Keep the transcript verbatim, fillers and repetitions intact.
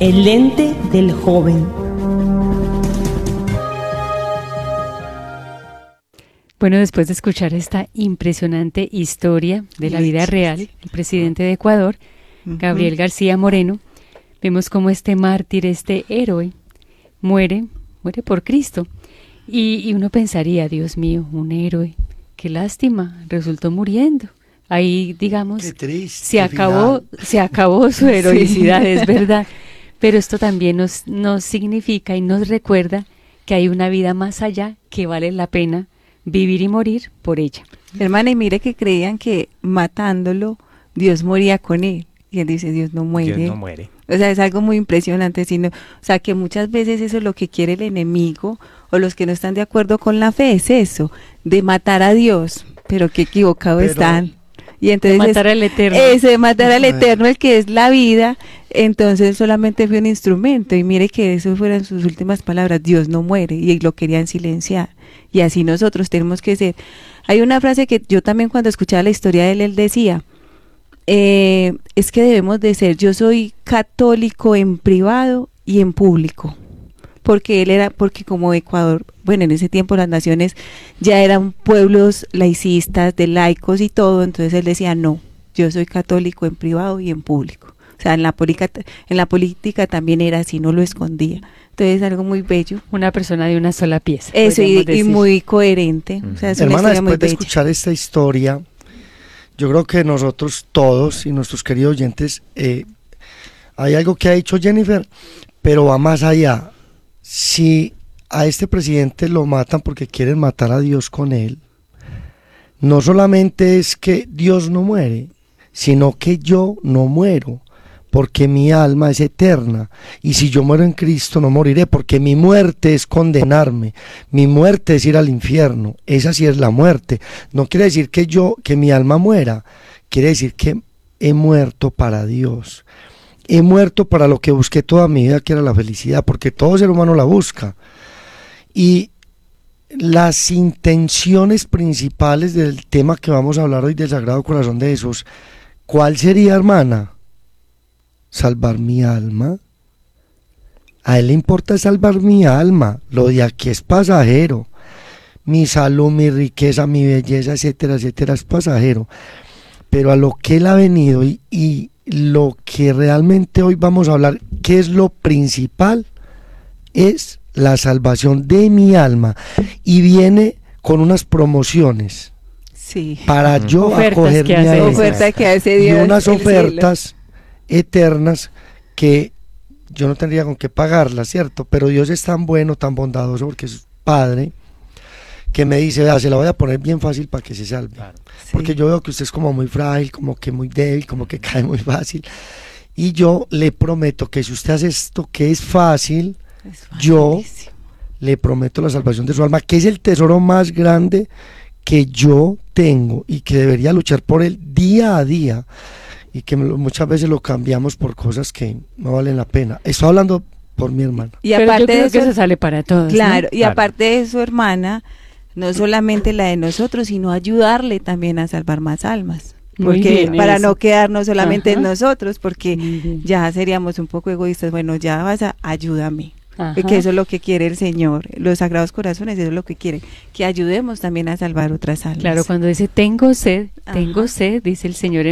El lente del joven. Bueno, después de escuchar esta impresionante historia de la vida real, el presidente de Ecuador, Gabriel García Moreno, vemos cómo este mártir, este héroe, muere, muere por Cristo. Y, y uno pensaría, Dios mío, un héroe, qué lástima, resultó muriendo. Ahí, digamos, qué triste, se acabó, se acabó su heroicidad, sí. Es verdad. Pero esto también nos, nos significa y nos recuerda que hay una vida más allá que vale la pena vivir y morir por ella. Hermana, y mire que creían que matándolo Dios moría con él. Y él dice, Dios no muere. Dios no muere. O sea, es algo muy impresionante, sino, o sea, que muchas veces eso es lo que quiere el enemigo o los que no están de acuerdo con la fe, es eso, de matar a Dios, pero qué equivocados Pero, están. Y entonces de matar es, al Eterno. Eso, de matar al Eterno, el que es la vida, entonces solamente fue un instrumento. Y mire que eso fueron sus últimas palabras, Dios no muere, y lo querían silenciar. Y así nosotros tenemos que ser. Hay una frase que yo también cuando escuchaba la historia de él, él decía, eh, es que debemos de ser, yo soy católico en privado y en público. Porque él era, porque como Ecuador, bueno, en ese tiempo las naciones ya eran pueblos laicistas, de laicos y todo, entonces él decía, no, yo soy católico en privado y en público. O sea, en la política, en la política también era así, no lo escondía. Entonces es algo muy bello. Una persona de una sola pieza. Eso, y, y muy coherente. Uh-huh. O sea, es una Hermana, después muy de bella. escuchar esta historia, yo creo que nosotros todos y nuestros queridos oyentes, eh, hay algo que ha dicho Jennifer, pero va más allá. Si a este presidente lo matan porque quieren matar a Dios con él, no solamente es que Dios no muere, sino que yo no muero, porque mi alma es eterna, y si yo muero en Cristo no moriré, porque mi muerte es condenarme, mi muerte es ir al infierno, esa sí es la muerte. No quiere decir que yo, que mi alma muera, quiere decir que he muerto para Dios. He muerto para lo que busqué toda mi vida, que era la felicidad, porque todo ser humano la busca. Y las intenciones principales del tema que vamos a hablar hoy del Sagrado Corazón de Jesús, ¿cuál sería, hermana? Salvar mi alma. A él le importa salvar mi alma, lo de aquí es pasajero. Mi salud, mi riqueza, mi belleza, etcétera, etcétera, es pasajero. Pero a lo que él ha venido y, y lo que realmente hoy vamos a hablar, que es lo principal, es la salvación de mi alma, y viene con unas promociones, sí, para uh-huh. yo ofertas acoger mi alma, oferta que hace Dios, y unas ofertas eternas que yo no tendría con qué pagarlas, ¿cierto? Pero Dios es tan bueno, tan bondadoso, porque es Padre, que me dice, vea, se la voy a poner bien fácil para que se salve. Claro. Sí. Porque yo veo que usted es como muy frágil, como que muy débil, como que cae muy fácil. Y yo le prometo que si usted hace esto que es fácil, es yo le prometo la salvación de su alma, que es el tesoro más grande que yo tengo y que debería luchar por él día a día. Y que muchas veces lo cambiamos por cosas que no valen la pena. Estoy hablando por mi hermana. Y Pero aparte yo creo de eso, que eso sale para todos. Claro, ¿no? y claro. Aparte de su hermana, no solamente la de nosotros, sino ayudarle también a salvar más almas. Muy Porque bien, para eso. no quedarnos solamente Ajá. en nosotros, porque ya seríamos un poco egoístas. Bueno, ya vas a ayúdame. Ajá. Que eso es lo que quiere el Señor, los Sagrados Corazones, eso es lo que quiere, que ayudemos también a salvar otras almas. Claro, cuando dice tengo sed, tengo Ajá. sed, dice el Señor